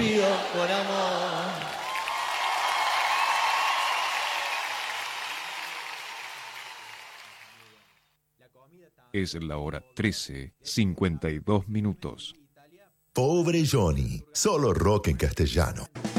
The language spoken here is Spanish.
pido por amor. Es la hora 13:52. Pobre Johnny, solo rock en castellano.